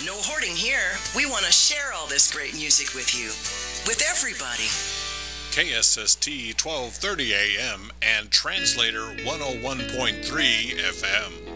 No hoarding here. We want to share all this great music with you. With everybody. KSST 1230 AM and Translator 101.3 FM.